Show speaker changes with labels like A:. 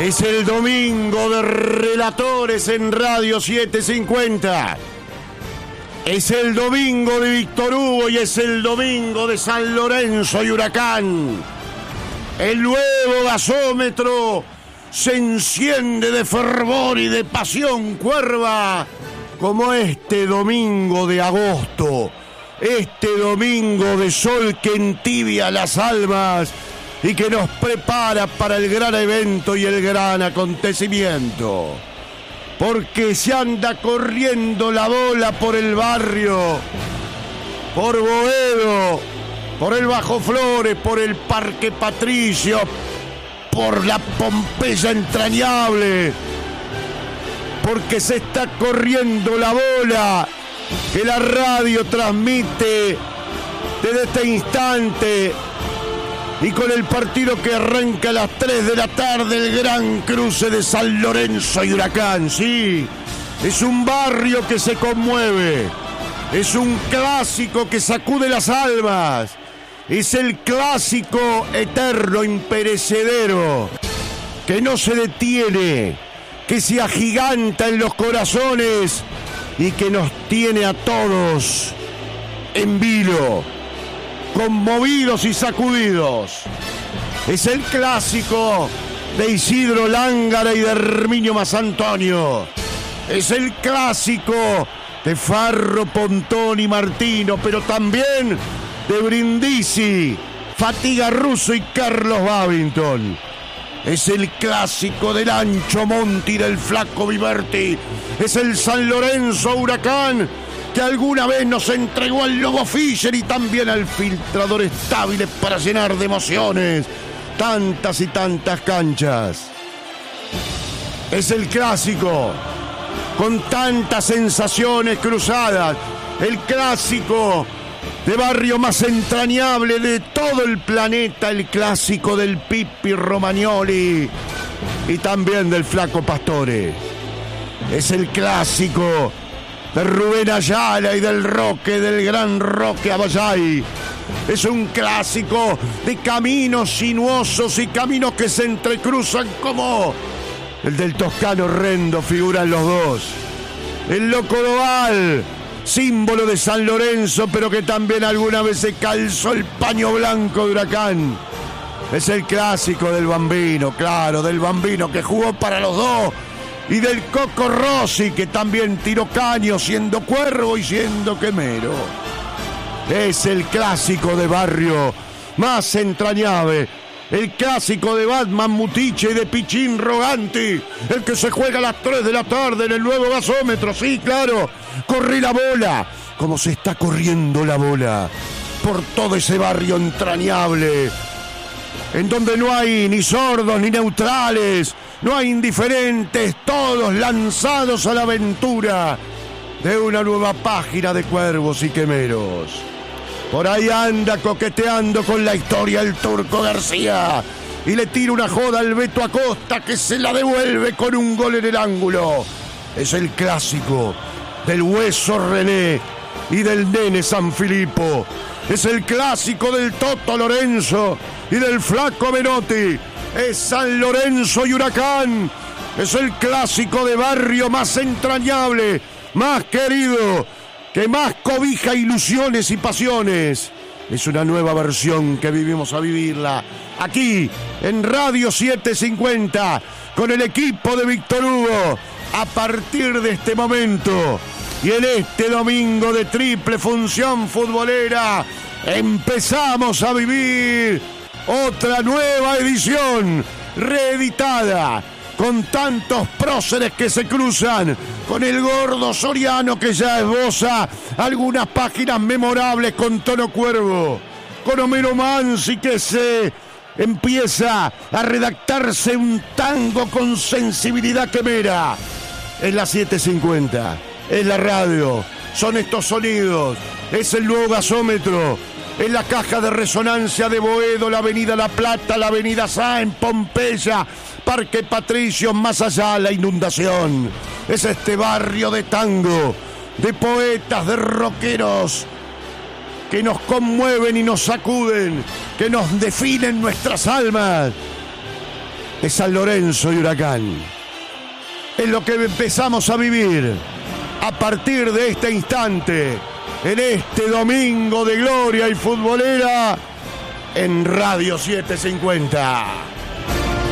A: Es el domingo de relatores en Radio 750. Es el domingo de Víctor Hugo y es el domingo de San Lorenzo y Huracán. El nuevo gasómetro se enciende de fervor y de pasión cuerva como este domingo de agosto. Este domingo de sol que entibia las almas y que nos prepara para el gran evento y el gran acontecimiento. Porque se anda corriendo la bola por el barrio, por Boedo, por el Bajo Flores, por el Parque Patricio, por la Pompeya entrañable. Porque se está corriendo la bola que la radio transmite desde este instante. Y con el partido que arranca a las 3 de la tarde, el gran cruce de San Lorenzo y Huracán. Sí, es un barrio que se conmueve. Es un clásico que sacude las almas. Es el clásico eterno, imperecedero, que no se detiene, que se agiganta en los corazones y que nos tiene a todos en vilo, conmovidos y sacudidos. Es el clásico de Isidro Lángara y de Herminio Mazantonio. Es el clásico de Farro, Pontón y Martino, pero también de Brindisi, Fatiga Russo y Carlos Babington. Es el clásico del Ancho Monti y del Flaco Viverti. Es el San Lorenzo Huracán que alguna vez nos entregó al Lobo Fischer y también al Filtrador Estable para llenar de emociones tantas y tantas canchas. Es el clásico con tantas sensaciones cruzadas, el clásico de barrio más entrañable de todo el planeta, el clásico del Pippi Romagnoli y también del Flaco Pastore. Es el clásico de Rubén Ayala y del Roque, del gran Roque Abayay. Es un clásico de caminos sinuosos y caminos que se entrecruzan como el del Toscano Rendo, figuran los dos. El Loco Doval, símbolo de San Lorenzo, pero que también alguna vez se calzó el paño blanco de Huracán. Es el clásico del Bambino, claro, del Bambino que jugó para los dos. Y del Coco Rossi, que también tiró caño siendo cuervo y siendo quemero. Es el clásico de barrio más entrañable. El clásico de Batman Mutiche y de Pichín Roganti. El que se juega a las 3 de la tarde en el nuevo gasómetro. Sí, claro. Corre la bola. Como se está corriendo la bola por todo ese barrio entrañable. En donde no hay ni sordos ni neutrales. No hay indiferentes, todos lanzados a la aventura de una nueva página de cuervos y quemeros. Por ahí anda coqueteando con la historia el Turco García y le tira una joda al Beto Acosta que se la devuelve con un gol en el ángulo. Es el clásico del Hueso René y del Nene Sanfilippo. Es el clásico del Toto Lorenzo y del Flaco Menotti. Es San Lorenzo y Huracán. Es el clásico de barrio más entrañable, más querido, que más cobija ilusiones y pasiones. Es una nueva versión que vivimos a vivirla aquí en Radio 750 con el equipo de Víctor Hugo a partir de este momento. Y en este domingo de triple función futbolera empezamos a vivir otra nueva edición, reeditada, con tantos próceres que se cruzan, con el gordo Soriano que ya esboza algunas páginas memorables con tono cuervo, con Homero Mansi que se empieza a redactarse un tango con sensibilidad quemera. Es la 750, es la radio, son estos sonidos, es el nuevo gasómetro. Es la caja de resonancia de Boedo, la avenida La Plata, la avenida Sáenz, Pompeya, Parque Patricio, más allá la inundación. Es este barrio de tango, de poetas, de rockeros, que nos conmueven y nos sacuden, que nos definen nuestras almas. de San Lorenzo y Huracán. Es lo que empezamos a vivir a partir de este instante, en este domingo de gloria y futbolera, en Radio 750.